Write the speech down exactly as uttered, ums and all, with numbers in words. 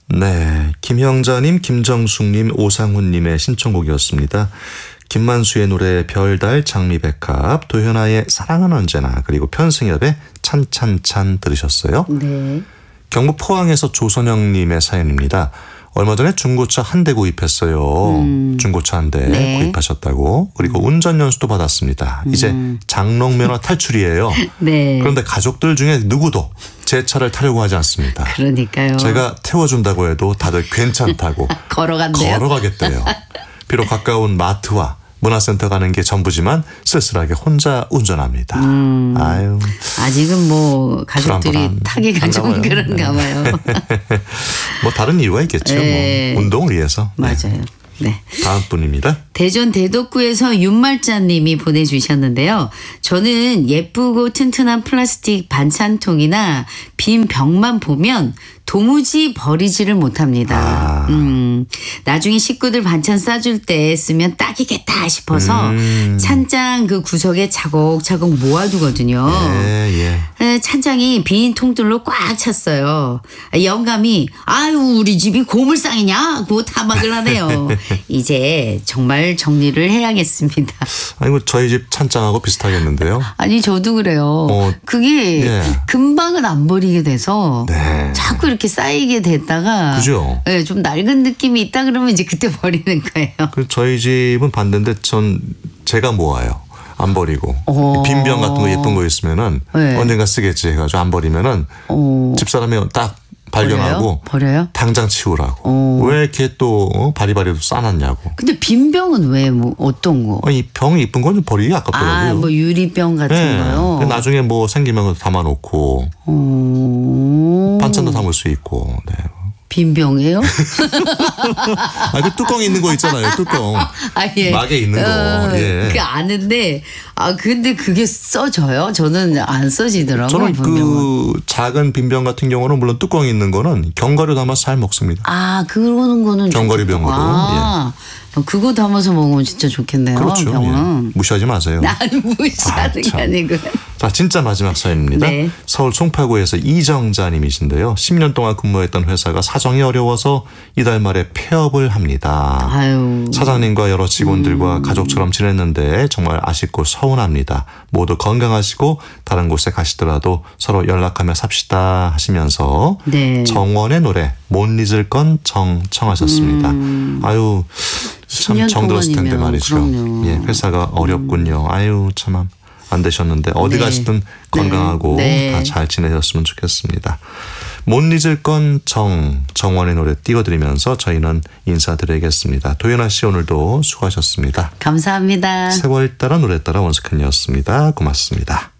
네, 김형자님, 김정숙님, 오상훈님의 신청곡이었습니다. 김만수의 노래 별달, 장미백합, 도현아의 사랑은 언제나, 그리고 편승엽의 찬찬찬 들으셨어요. 네. 경북 포항에서 조선영님의 사연입니다. 얼마 전에 중고차 한 대 구입했어요. 음. 중고차 한 대 네. 구입하셨다고. 그리고 운전연수도 받았습니다. 음. 이제 장롱면허 탈출이에요. 네. 그런데 가족들 중에 누구도 제 차를 타려고 하지 않습니다. 그러니까요. 제가 태워준다고 해도 다들 괜찮다고 걸어간대요. 걸어가겠대요. 비록 가까운 마트와 문화센터 가는 게 전부지만 쓸쓸하게 혼자 운전합니다. 음. 아유. 아직은 뭐 가족들이 불안불안. 타기가 좀 그런가 봐요. 뭐 다른 이유가 있겠죠. 네. 뭐 운동을 위해서. 맞아요. 네. 네. 다음 분입니다. 대전 대덕구에서 윤말자님이 보내주셨는데요. 저는 예쁘고 튼튼한 플라스틱 반찬통이나 빈 병만 보면 도무지 버리지를 못합니다. 아. 음, 나중에 식구들 반찬 싸줄 때 쓰면 딱이겠다 싶어서 음. 찬장 그 구석에 차곡차곡 모아두거든요. 예, 예. 찬장이 빈 통들로 꽉 찼어요. 영감이 아유 우리 집이 고물상이냐? 그거 다 막을 하네요. 이제 정말 정리를 해야겠습니다. 아이고 저희 집 찬장하고 비슷하겠는데요. 아니 저도 그래요. 어, 그게 예. 금방은 안 버리게 돼서 네. 자꾸 이렇게 쌓이게 됐다가 그죠? 네, 좀 낡은 느낌이 있다 그러면 이제 그때 버리는 거예요. 그 저희 집은 반대인데 전 제가 모아요. 안 버리고. 오. 빈병 같은 거 예쁜 거 있으면은 네. 언젠가 쓰겠지 해가지고 안 버리면은 오. 집사람이 딱 발견하고 버려요? 버려요? 당장 치우라고. 오. 왜 이렇게 또 바리바리도 싸놨냐고. 근데 빈 병은 왜 뭐 어떤 거? 아니, 병이 이쁜 건 좀 버리기 아깝더라고요. 아, 뭐 유리병 같은 네. 거요? 나중에 뭐 생기면 담아놓고 오. 반찬도 담을 수 있고. 네. 빈 병이에요? 아, 그 뚜껑 있는 거 있잖아요. 뚜껑. 아, 예. 막에 있는 거. 어, 예. 그 아는데 아 근데 그게 써져요? 저는 안 써지더라고요. 저는 분명은. 그 작은 빈병 같은 경우는 물론 뚜껑이 있는 거는 견과류 담아서 잘 먹습니다. 아 그러는 거는 견과류병으로. 아, 예. 그거 담아서 먹으면 진짜 좋겠네요. 그렇죠. 병은. 예. 무시하지 마세요. 난 무시하는 아, 게 아니고. 자, 진짜 마지막 사연입니다. 네. 서울 송파구에서 이정자님이신데요. 십 년 동안 근무했던 회사가 사정이 어려워서 이달 말에 폐업을 합니다. 아유. 사장님과 여러 직원들과 음. 가족처럼 지냈는데 정말 아쉽고 서운합니다. 모두 건강하시고 다른 곳에 가시더라도 서로 연락하며 삽시다 하시면서 네. 정원의 노래 못 잊을 건 정 청하셨습니다. 음. 아유 참 정들었을 텐데 말이죠. 그럼요. 예, 회사가 어렵군요. 아유 참 안 되셨는데 어디 네. 가시든 건강하고 네. 다 잘 지내셨으면 좋겠습니다. 못 잊을 건 정, 정원의 노래 띄워드리면서 저희는 인사드리겠습니다. 도연아 씨 오늘도 수고하셨습니다. 감사합니다. 세월 따라 노래 따라 원석현이었습니다. 고맙습니다.